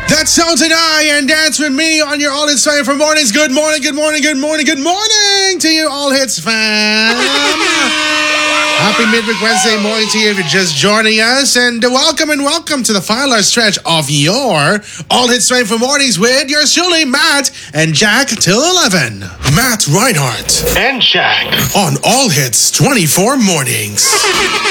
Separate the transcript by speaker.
Speaker 1: That's so today, and dance with me on your All Hits Fan for mornings. Good morning, good morning, good morning, good morning to you, All Hits fam. Happy Midweek Wednesday morning to you if you're just joining us, and welcome to the final stretch of your All Hits Fan for mornings with yours truly, Matt and Jack till 11. Matt Reinhardt
Speaker 2: and Jack
Speaker 1: on All Hits 24 mornings.